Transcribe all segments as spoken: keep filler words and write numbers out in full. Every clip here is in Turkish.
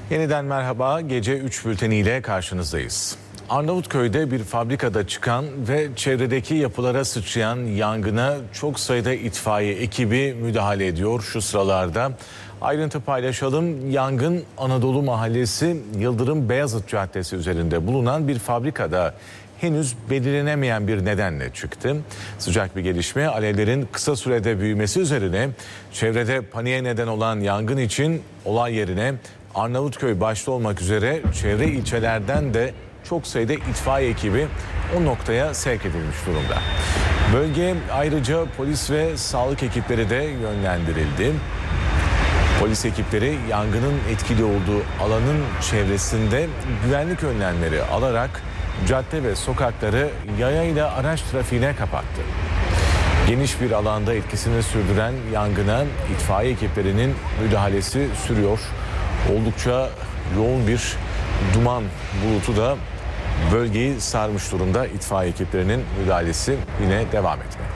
Yeniden merhaba, gece üç bülteniyle karşınızdayız. Arnavutköy'de bir fabrikada çıkan ve çevredeki yapılara sıçrayan yangına çok sayıda itfaiye ekibi müdahale ediyor şu sıralarda. Ayrıntı paylaşalım. Yangın Anadolu Mahallesi Yıldırım Beyazıt Caddesi üzerinde bulunan bir fabrikada henüz belirlenemeyen bir nedenle çıktı. Sıcak bir gelişme, alevlerin kısa sürede büyümesi üzerine çevrede paniğe neden olan yangın için olay yerine Arnavutköy başta olmak üzere çevre ilçelerden de çok sayıda itfaiye ekibi o noktaya sevk edilmiş durumda. Bölgeye ayrıca polis ve sağlık ekipleri de yönlendirildi. Polis ekipleri yangının etkili olduğu alanın çevresinde güvenlik önlemleri alarak cadde ve sokakları yaya ile araç trafiğine kapattı. Geniş bir alanda etkisini sürdüren yangına itfaiye ekiplerinin müdahalesi sürüyor. Oldukça yoğun bir duman bulutu da bölgeyi sarmış durumda. İtfaiye ekiplerinin müdahalesi yine devam etmekte.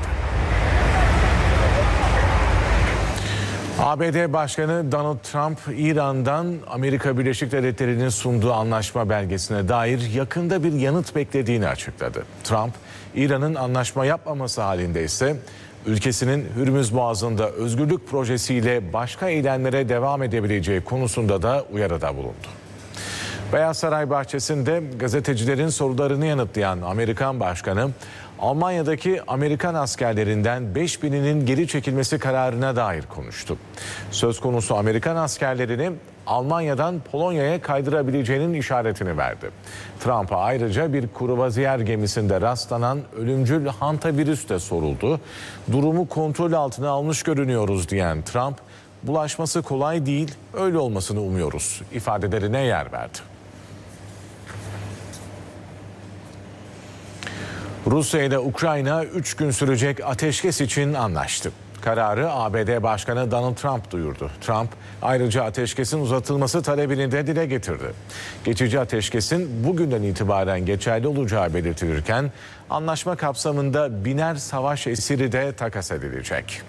A B D Başkanı Donald Trump, İran'dan Amerika Birleşik Devletleri'nin sunduğu anlaşma belgesine dair yakında bir yanıt beklediğini açıkladı. Trump, İran'ın anlaşma yapmaması halinde ise ülkesinin Hürmüz Boğazı'nda özgürlük projesiyle başka eylemlere devam edebileceği konusunda da uyarıda bulundu. Beyaz Saray bahçesinde gazetecilerin sorularını yanıtlayan Amerikan Başkanı, Almanya'daki Amerikan askerlerinden beş bininin geri çekilmesi kararına dair konuştu. Söz konusu Amerikan askerlerini Almanya'dan Polonya'ya kaydırabileceğinin işaretini verdi. Trump'a ayrıca bir kruvaziyer gemisinde rastlanan ölümcül hantavirüs de soruldu. Durumu kontrol altına almış görünüyoruz diyen Trump, bulaşması kolay değil, öyle olmasını umuyoruz ifadelerine yer verdi. Rusya ile Ukrayna üç gün sürecek ateşkes için anlaştı. Kararı A B D Başkanı Donald Trump duyurdu. Trump ayrıca ateşkesin uzatılması talebini de dile getirdi. Geçici ateşkesin bugünden itibaren geçerli olacağı belirtilirken anlaşma kapsamında biner savaş esiri de takas edilecek.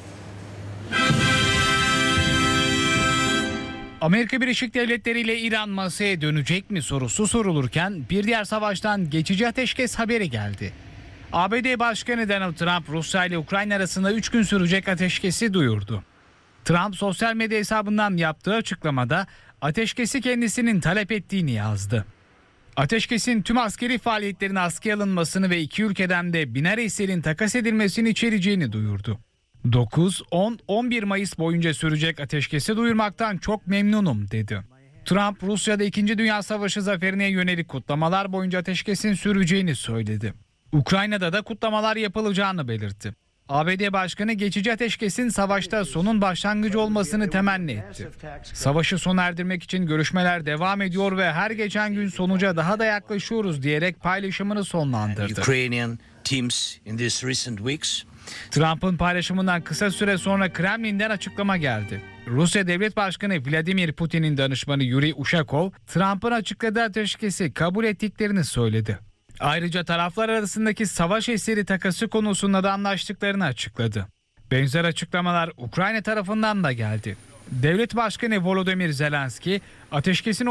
Amerika Birleşik Devletleri ile İran masaya dönecek mi sorusu sorulurken bir diğer savaştan geçici ateşkes haberi geldi. A B D Başkanı Donald Trump, Rusya ile Ukrayna arasında üç gün sürecek ateşkesi duyurdu. Trump sosyal medya hesabından yaptığı açıklamada ateşkesi kendisinin talep ettiğini yazdı. Ateşkesin tüm askeri faaliyetlerin askıya alınmasını ve iki ülkeden de biner esirin takas edilmesini içereceğini duyurdu. dokuz, on, on bir Mayıs boyunca sürecek ateşkesi duyurmaktan çok memnunum dedi. Trump, Rusya'da İkinci Dünya Savaşı zaferine yönelik kutlamalar boyunca ateşkesin süreceğini söyledi. Ukrayna'da da kutlamalar yapılacağını belirtti. A B D Başkanı geçici ateşkesin savaşta sonun başlangıcı olmasını temenni etti. Savaşı sona erdirmek için görüşmeler devam ediyor ve her geçen gün sonuca daha da yaklaşıyoruz diyerek paylaşımını sonlandırdı. Trump'ın paylaşımından kısa süre sonra Kremlin'den açıklama geldi. Rusya Devlet Başkanı Vladimir Putin'in danışmanı Yuri Ushakov, Trump'ın açıkladığı ateşkesi kabul ettiklerini söyledi. Ayrıca taraflar arasındaki savaş esiri takası konusunda da anlaştıklarını açıkladı. Benzer açıklamalar Ukrayna tarafından da geldi. Devlet Başkanı Volodymyr Zelenski, ateşkesin